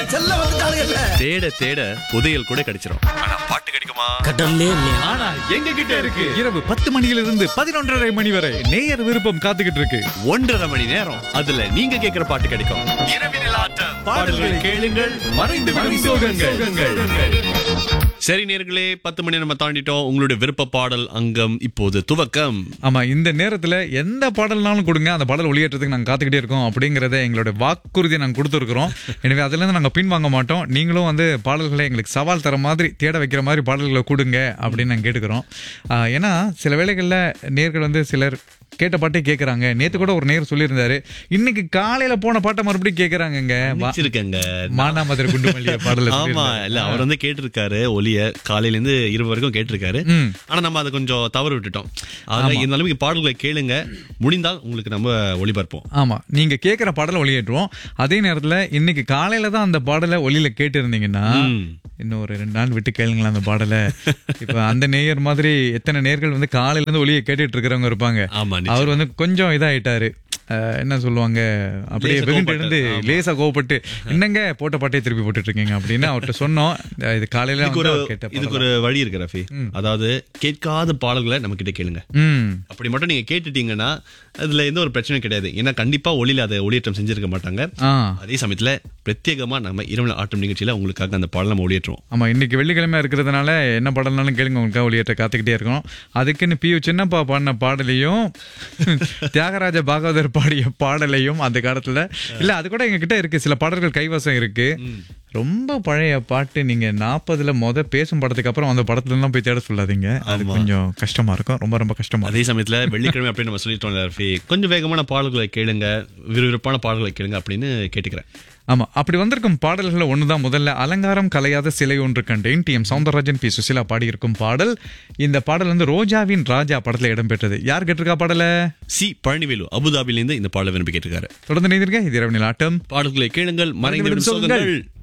செல்ல வந்துட்டானுங்கல்ல. தேட தேட புதையல் கூட கிடைச்சிரும். ஆனா பாட்டு கிடைக்குமா? கடல்லே இல்லையா? ஆனா எங்க கிட்ட இருக்கு. இரவு 10 மணியிலிருந்து 11:30 மணி வரை நேயர் விருப்பம் காத்துக்கிட்டு இருக்கு. 1.5 மணி நேரம் அதுல நீங்க கேக்குற பாட்டு கிடைக்கும். இரவினில் ஆட்டம் பாடல்களை கேளுங்கள், மறைந்து விடும் சோகங்கள். சரி நேர்களே, 10 மணி நம்ம தாண்டிட்டோம். உங்களுடைய விருப்ப பாடல் அங்கம் இப்போது துவக்கம். ஆமா, இந்த நேரத்துல எந்த பாடல்னாலும் கொடுங்க, அந்த பாடல் ஒளியேற்றத்துக்கு நாங்க காத்துக்கிட்டே இருக்கோம் அப்படிங்கறத எங்களுடைய வாக்குறுதியை நாங்க கொடுத்துருக்கோம். எனவே அதுல இருந்து நாங்க பின்வாங்க மாட்டோம். நீங்களும் பாடல்களை எங்களுக்கு சவால் தர மாதிரி, தேட வைக்கிற மாதிரி பாடல்களை கொடுங்க அப்படின்னு நாங்க கேட்டுக்கிறோம். ஏன்னா சில வேளைகள்ல நேர்கள் சிலர் கேட்ட பாட்டே கேட்கறாங்க. நேத்து கூட ஒரு நேர் சொல்லியிருந்தாரு, இன்னைக்கு காலையில போன பாட்டை மறுபடியும் கேட்கறாங்க. மானாமதுரை குண்டுமல்லிய பாடல். ஆமா, இல்ல அவர் கேட்டிருக்காரு ஒலிய காலையில இருந்து இரவு வரைக்கும் கேட்டிருக்காரு. ஆனா நம்ம அதை கொஞ்சம் தவறு விட்டுட்டோம். அதனால இந்த அளவுக்கு பாடல்களை கேளுங்க, முடிந்தால் உங்களுக்கு நம்ம ஒளிபரப்போம். ஆமா, நீங்க கேட்கிற பாடலை ஒளியேற்றுவோம். அதே நேரத்துல இன்னைக்கு காலையில தான் அந்த பாடலை ஒலியில கேட்டு இருந்தீங்கன்னா இன்னும் ஒரு 2 நாள் விட்டு கேளுங்களா அந்த பாடலை. இப்ப அந்த நேயர் மாதிரி எத்தனை நேர்கள் காலையில இருந்து ஒலியை கேட்டுட்டு இருக்கிறவங்க இருப்பாங்க. அவர் கொஞ்சம் இதாயிட்டாரு, என்ன சொல்லுவாங்க, அப்படியே வெகுண்டு லேசா கோவப்பட்டு என்னங்க போட்ட பாட்டே திருப்பி போட்டுட்டு இருக்கீங்க அப்படின்னு அவர்கிட்ட சொன்னோம். இது காலையில இதுக்கு ஒரு வழி இருக்கு ரஃபி. அதாவது கேட்காத பாடல்களை நம்ம கிட்ட கேளுங்க. அப்படி மட்டும் நீங்க கேட்டுட்டீங்கன்னா அதுல எந்த ஒரு பிரச்சனையும் கிடையாது. ஏன்னா கண்டிப்பா ஒளியில அதை ஒளியேற்றம் செஞ்சிருக்க மாட்டாங்க. அதே சமயத்துல பிரத்யேகமா நம்ம இரவு ஆட்டம் நிகழ்ச்சியில உங்களுக்காக அந்த பாடல் நம்ம ஒளியேற்றுவோம். ஆமா, இன்னைக்கு வெள்ளிக்கிழமை இருக்கிறதுனால என்ன பாடல்னாலும் கேளுங்க, உங்களுக்காக ஒளியேற்ற காத்துக்கிட்டே இருக்கோம். அதுக்குன்னு பியூ சின்னப்பா பாடின பாடலையும் தியாகராஜ பாகவதர் பாடிய பாடலையும் அந்த காலத்துல இல்ல, அது கூட எங்க கிட்ட இருக்கு. சில பாடல்கள் கைவசம் இருக்கு. ரொம்ப பழைய பாட்டு, நீங்க 40ல பேசும் படத்துக்கு அப்புறம் அந்த படத்துல எல்லாம் போய் தேட சொல்லாதீங்க. அது கொஞ்சம் கஷ்டமா இருக்கும், ரொம்ப ரொம்ப கஷ்டமா. அதே சமயத்துல வெள்ளிக்கிழமை அப்படின்னு நம்ம சொல்லிட்டோம், கொஞ்சம் வேகமான பாடல்களை கேளுங்க, விறுவிறுப்பான பாடல்களை கேளுங்க அப்படின்னு கேட்டுக்கிறேன். ஆமா, அப்படி வந்திருக்கும் பாடல்கள் ஒண்ணுதான். முதல்ல அலங்காரம் கலையாத சிலை ஒன்று கண்டேன், டி.எம். சௌந்தரராஜன், பி. சுசிலா பாடியிருக்கும் பாடல். இந்த பாடல் ரோஜாவின் ராஜா படத்துல இடம்பெற்றது. யார் கேட்டிருக்கா பாடல? சி பழனிவேலு அபுதாபிலிருந்து இந்த பாடலை விரும்பி கேட்டிருக்காரு. தொடர்ந்து நீங்க இது இரவு ஆட்டம் பாடல்களை கேளுங்கள், மறைந்து விடும் சோகங்கள்.